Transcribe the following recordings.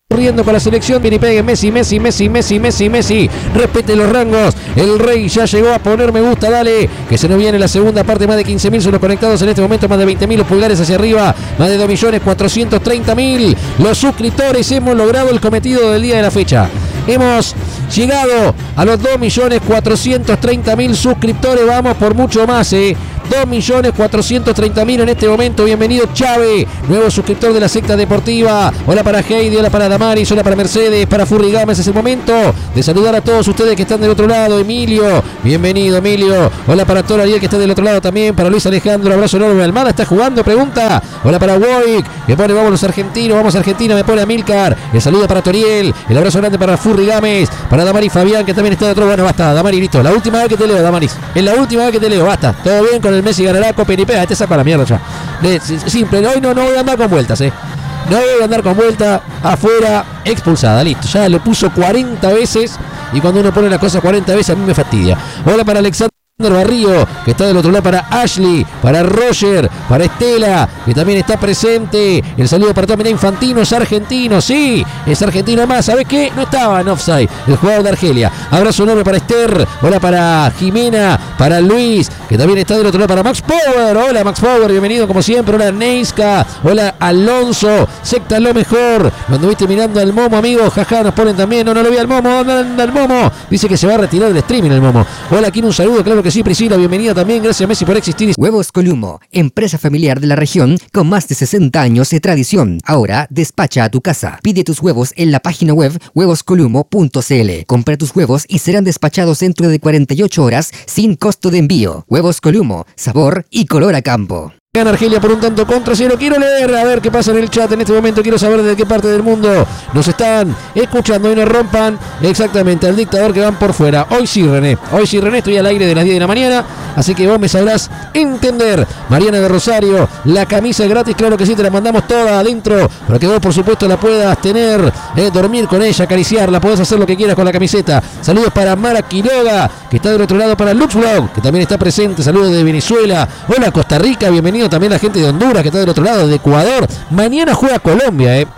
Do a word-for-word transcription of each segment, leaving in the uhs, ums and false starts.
Corriendo con la selección, viene y pegue Messi, Messi, Messi, Messi, Messi, Messi, respete los rangos, el Rey ya llegó a poner me gusta, dale, que se nos viene la segunda parte, más de quince mil son los conectados en este momento, más de veinte mil los pulgares hacia arriba, más de dos millones cuatrocientos treinta mil los suscriptores, hemos logrado el cometido del día de la fecha, hemos llegado a los dos millones cuatrocientos treinta mil suscriptores, vamos por mucho más, eh. dos millones cuatrocientos treinta mil en este momento. Bienvenido Chave, nuevo suscriptor de la secta deportiva. Hola para Heidi, hola para Damaris, hola para Mercedes, para Furry Games. Es el momento de saludar a todos ustedes que están del otro lado. Emilio, bienvenido Emilio. Hola para Toro Ariel que está del otro lado también. Para Luis Alejandro, abrazo enorme. Almada está jugando, pregunta. Hola para Woik, que pone vamos los argentinos, vamos Argentina, me pone a Milcar. El saludo para Toriel, el abrazo grande para Furry Games, para Damaris Fabián que también está de otro lado. Bueno, basta, Damaris, listo. La última vez que te leo, Damaris. Es la última vez que te leo, basta. Todo bien con el Messi ganará Copa y Te saco a la mierda ya. Simple, hoy no, no voy a andar con vueltas, eh. No voy a andar con vuelta, afuera, expulsada, listo. Ya lo puso cuarenta veces y cuando uno pone la cosa cuarenta veces a mí me fastidia. Hola para Alexander Barrio, que está del otro lado, para Ashley, para Roger, para Estela, que también está presente. El saludo para también Infantino, es argentino, sí, es argentino más. ¿Sabes qué? No estaba en offside el jugador de Argelia. Abrazo enorme para Esther, hola para Jimena, para Luis, que también está del otro lado, para Max Power. Hola Max Power, bienvenido como siempre. Hola Neiska, hola Alonso, secta lo mejor. Lo anduviste mirando al Momo, amigo, jaja, nos ponen también. No, no lo vi al Momo, ¿dónde anda el Momo? Dice que se va a retirar del streaming el Momo. Hola, aquí un saludo, claro que sí, Priscila, bienvenida también, gracias Messi por existir. Huevos Columo, empresa familiar de la región con más de sesenta años de tradición. Ahora despacha a tu casa. Pide tus huevos en la página web huevos columo punto c l. Compra tus huevos y serán despachados dentro de cuarenta y ocho horas sin costo de envío. Huevos Columo, sabor y color a campo. Gana Argelia por un tanto contra cero. Quiero leer a ver qué pasa en el chat en este momento. Quiero saber de qué parte del mundo nos están escuchando y nos rompan exactamente al dictador que van por fuera. Hoy sí, René. Hoy sí, René. Estoy al aire de las diez de la mañana. Así que vos me sabrás entender. Mariana de Rosario, la camisa gratis. Claro que sí, te la mandamos toda adentro. Para que vos, por supuesto, la puedas tener. Eh, dormir con ella, acariciarla. Podés hacer lo que quieras con la camiseta. Saludos para Mara Quiroga, que está del otro lado. Para Luxblog, que también está presente. Saludos de Venezuela. Hola, Costa Rica. Bienvenido también la gente de Honduras que está del otro lado, de Ecuador. Mañana juega Colombia, eh.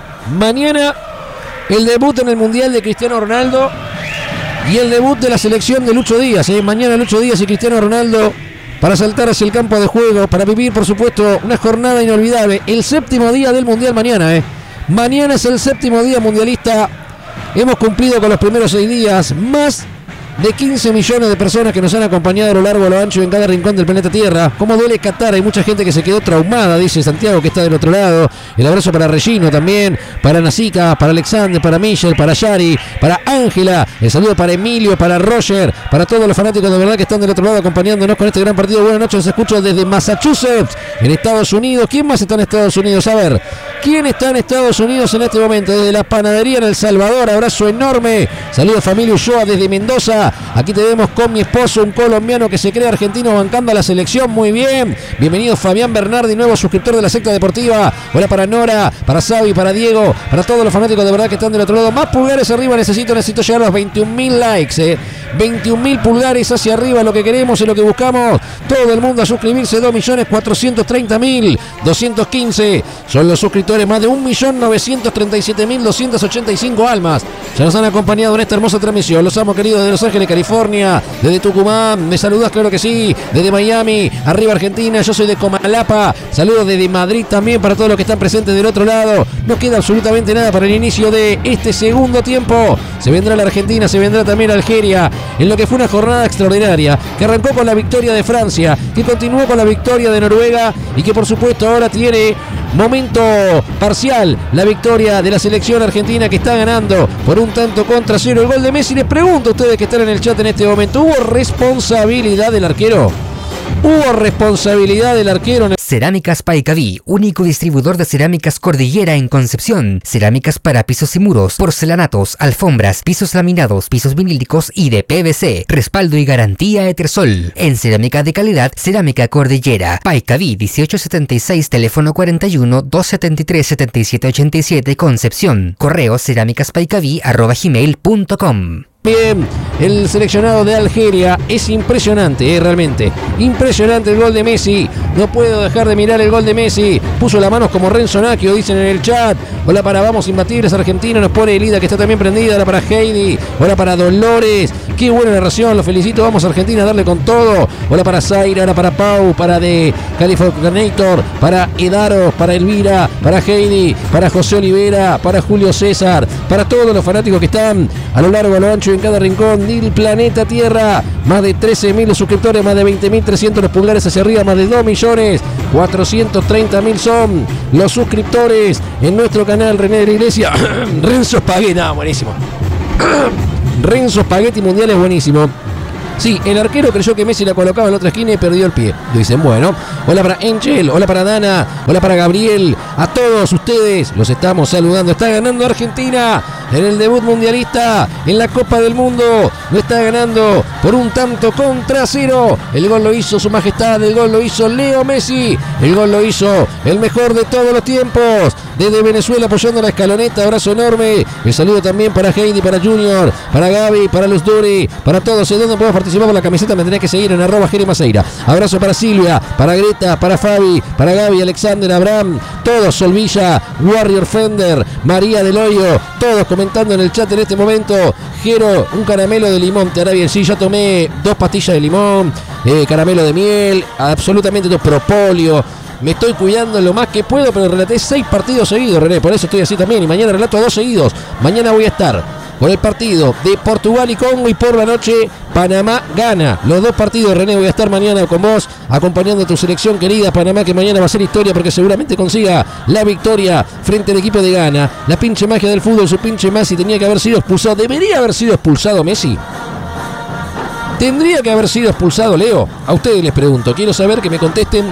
Mañana el debut en el Mundial de Cristiano Ronaldo y el debut de la selección de Lucho Díaz, eh. Mañana Lucho Díaz y Cristiano Ronaldo para saltar hacia el campo de juego, para vivir, por supuesto, una jornada inolvidable. El séptimo día del Mundial mañana, eh. Mañana es el séptimo día mundialista. Hemos cumplido con los primeros seis días. Más de quince millones de personas que nos han acompañado a lo largo, a lo ancho, en cada rincón del planeta Tierra. ¿Cómo duele Qatar? Hay mucha gente que se quedó traumada, dice Santiago, que está del otro lado. El abrazo para Regino también, para Nasica, para Alexander, para Michel, para Yari, para Ángela. El saludo para Emilio, para Roger, para todos los fanáticos de verdad que están del otro lado acompañándonos con este gran partido. Buenas noches, los escucho desde Massachusetts, en Estados Unidos. ¿Quién más está en Estados Unidos? A ver, ¿quién está en Estados Unidos en este momento? Desde la panadería en El Salvador, abrazo enorme. Saludos familia Ulloa desde Mendoza. Aquí te vemos con mi esposo, un colombiano que se cree argentino bancando a la selección. Muy bien. Bienvenido Fabián Bernardi, nuevo suscriptor de la secta deportiva. Hola para Nora, para Xavi, para Diego, para todos los fanáticos de verdad que están del otro lado. Más pulgares arriba, necesito, necesito llegar a los veintiún mil likes. Eh. veintiún mil pulgares hacia arriba, lo que queremos y lo que buscamos. Todo el mundo a suscribirse, dos millones cuatrocientos treinta mil doscientos quince. Son los suscriptores, más de un millón novecientos treinta y siete mil doscientas ochenta y cinco almas. Ya nos han acompañado en esta hermosa transmisión. Los amo, queridos, de Los Ángeles, California, desde Tucumán, me saludas, claro que sí, desde Miami, arriba Argentina, yo soy de Comalapa, saludos desde Madrid también para todos los que están presentes del otro lado. No queda absolutamente nada para el inicio de este segundo tiempo. Se vendrá la Argentina, se vendrá también Algeria, en lo que fue una jornada extraordinaria, que arrancó con la victoria de Francia, que continuó con la victoria de Noruega y que por supuesto ahora tiene momento parcial la victoria de la selección argentina, que está ganando por un tanto contra cero. El gol de Messi. Les pregunto a ustedes que están en el chat en este momento, ¿hubo responsabilidad del arquero? ¿Hubo responsabilidad del arquero? Cerámicas Paicaví, único distribuidor de cerámicas Cordillera en Concepción. Cerámicas para pisos y muros, porcelanatos, alfombras, pisos laminados, pisos vinílicos y de P V C. Respaldo y garantía Etersol. En cerámica de calidad, Cerámica Cordillera. Paicaví dieciocho setenta y seis, teléfono cuarenta y uno, doscientos setenta y tres, setenta y siete ochenta y siete, Concepción. Correo cerámicaspaicaví arroba gmail punto com. Bien, el seleccionado de Algeria. Es impresionante, eh, realmente. Impresionante el gol de Messi. No puedo dejar de mirar el gol de Messi. Puso las manos como Renzo Nacchio, dicen en el chat. Hola para Vamos Imbatibles Argentina. Nos pone Elida, que está también prendida. Hola para Heidi. Hola para Dolores. Qué buena narración, los felicito. Vamos Argentina a darle con todo. Hola para Zaira, hola para Pau, para de Californiator, para Edaro, para Elvira, para Heidi, para José Olivera, para Julio César, para todos los fanáticos que están a lo largo, a lo ancho, en cada rincón del planeta Tierra. Más de trece mil suscriptores, más de veinte mil trescientos los pulgares hacia arriba, más de dos millones cuatrocientos treinta mil son los suscriptores en nuestro canal. René de la Iglesia. Renzo Spaghetti, no, buenísimo. Renzo Spaghetti Mundial es buenísimo. Sí, el arquero creyó que Messi la colocaba en la otra esquina y perdió el pie. Dicen, bueno. Hola para Angel, hola para Dana, hola para Gabriel. A todos ustedes los estamos saludando. Está ganando Argentina en el debut mundialista en la Copa del Mundo. Lo está ganando por un tanto contra cero. El gol lo hizo Su Majestad, el gol lo hizo Leo Messi. El gol lo hizo el mejor de todos los tiempos. Desde Venezuela apoyando la escaloneta, abrazo enorme. El saludo también para Heidi, para Junior, para Gaby, para Luz Duri, para todos. ¿De dónde podemos participar por la camiseta? Me tenés que seguir en arroba Jere Maceira. Abrazo para Silvia, para Greta, para Fabi, para Gaby, Alexander, Abraham, todos, Solvilla, Warrior Fender, María del Hoyo, todos comentando en el chat en este momento. Jero, un caramelo de limón te hará bien. Sí, ya tomé dos pastillas de limón, eh, caramelo de miel, absolutamente todo, propóleo. Me estoy cuidando lo más que puedo, pero relaté seis partidos seguidos, René. Por eso estoy así también. Y mañana relato dos seguidos. Mañana voy a estar con el partido de Portugal y Congo. Y por la noche, Panamá gana. Los dos partidos, René. Voy a estar mañana con vos, acompañando a tu selección querida Panamá, que mañana va a ser historia porque seguramente consiga la victoria frente al equipo de Ghana. La pinche magia del fútbol, su pinche Messi tenía que haber sido expulsado. ¿Debería haber sido expulsado Messi? ¿Tendría que haber sido expulsado Leo? A ustedes les pregunto. Quiero saber que me contesten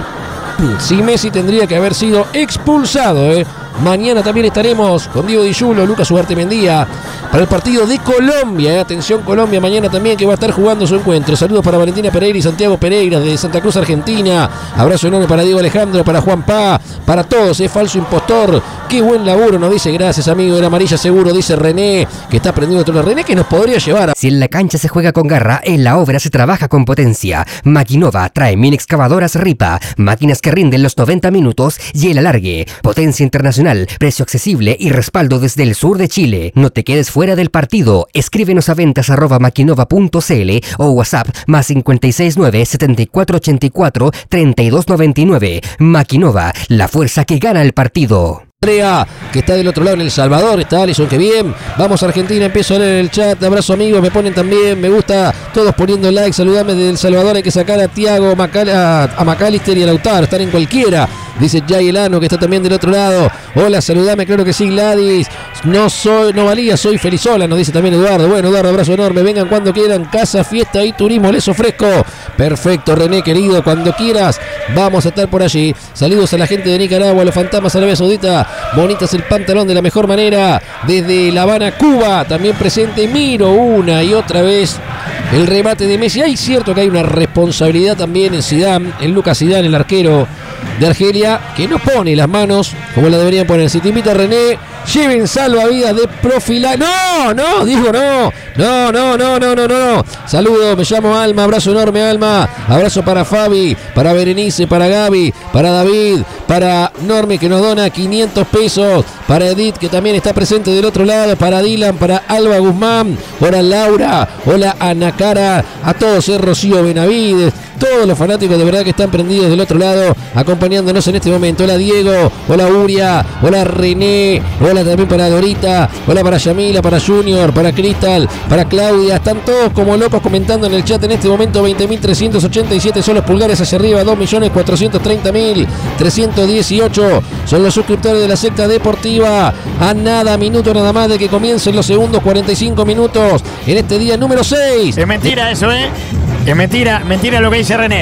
si Messi tendría que haber sido expulsado, ¿eh? Mañana también estaremos con Diego Di Giulio, Lucas Ugarte Mendía para el partido de Colombia. ¿eh? Atención Colombia, mañana también que va a estar jugando su encuentro. Saludos para Valentina Pereira y Santiago Pereira de Santa Cruz, Argentina. Abrazo enorme para Diego Alejandro, para Juan Pá, para todos. Es ¿eh? Falso impostor. Qué buen laburo, nos dice. Gracias, amigo de la amarilla seguro, dice René, que está aprendiendo otro René que nos podría llevar a... Si en la cancha se juega con garra, en la obra se trabaja con potencia. Maquinova trae mini excavadoras Ripa, máquinas que rinden los noventa minutos y el alargue. Potencia internacional, precio accesible y respaldo desde el sur de Chile. No te quedes fuera del partido. Escríbenos a ventas arroba maquinova punto cl o WhatsApp más cinco seis nueve, siete cuatro ocho cuatro, tres dos nueve nueve. Maquinova, la fuerza que gana el partido. Andrea, que está del otro lado en El Salvador, está Alison, que bien. Vamos Argentina, empiezo a leer el chat. Abrazo amigos, me ponen también, me gusta, todos poniendo like. Saludame desde El Salvador, hay que sacar a Tiago, Macal a, a Macalister y a Lautaro, están en cualquiera. Dice Jay Elano, que está también del otro lado. Hola, saludame, claro que sí, Gladys. No soy, no valía, soy Felizola, nos dice también Eduardo. Bueno, Eduardo, abrazo enorme. Vengan cuando quieran, casa, fiesta y turismo, les ofrezco. Perfecto, René, querido, cuando quieras, vamos a estar por allí. Saludos a la gente de Nicaragua, a los fantasmas, Arabia Saudita. Bonitas el pantalón de la mejor manera. Desde La Habana, Cuba, también presente. Miro una y otra vez el remate de Messi. Hay cierto que hay una responsabilidad también en Zidane, en Lucas Zidane, el arquero de Argelia, que no pone las manos como la deberían poner. Si te invita René, lleven salvavidas de profila. No, no, digo no. No, no, no, no, no, no. Saludo, me llamo Alma, abrazo enorme Alma. Abrazo para Fabi, para Berenice, para Gaby, para David, para Norme que nos dona quinientos pesos, para Edith que también está presente del otro lado, para Dylan, para Alba Guzmán, hola Laura, hola Ana Cara, a todos, eh, Rocío Benavides, todos los fanáticos de verdad que están prendidos del otro lado, acompañándonos en este momento. Hola Diego, hola Uria, hola René, hola también para Dorita, hola para Yamila, para Junior, para Cristal, para Claudia. Están todos como locos comentando en el chat en este momento. Veinte mil trescientos ochenta y siete son los pulgares hacia arriba, dos millones cuatrocientos treinta mil trescientos dieciocho son los suscriptores de la secta deportiva. A nada, minuto nada más de que comiencen los segundos, cuarenta y cinco minutos en este día número seis. Es mentira eso, ¿eh? Es mentira, mentira lo que dice René.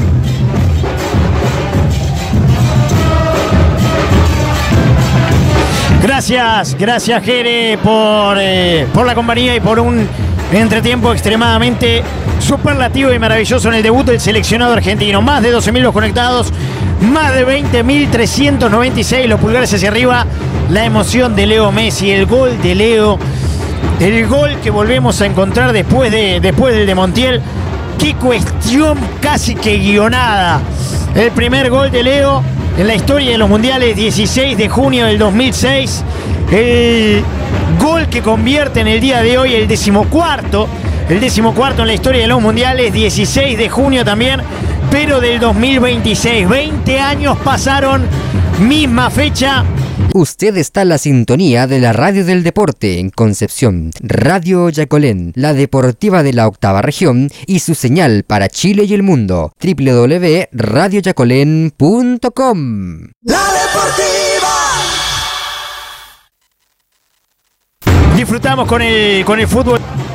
Gracias, gracias Jere por, eh, por la compañía y por un entretiempo extremadamente superlativo y maravilloso en el debut del seleccionado argentino. Más de doce mil los conectados, más de veinte mil trescientos noventa y seis los pulgares hacia arriba. La emoción de Leo Messi, el gol de Leo. el gol que volvemos a encontrar después, de, después del de Montiel. Qué cuestión casi que guionada. El primer gol de Leo en la historia de los mundiales, dieciséis de junio del dos mil seis. El gol que convierte en el día de hoy el decimocuarto. El decimocuarto en la historia de los mundiales, dieciséis de junio también, pero del dos mil veintiséis. veinte años pasaron, misma fecha. Usted está en la sintonía de la Radio del Deporte en Concepción, Radio Yacolén, la deportiva de la octava región y su señal para Chile y el mundo, doble u doble u doble u punto radio yacolén punto com. La deportiva. Disfrutamos con el, con el fútbol.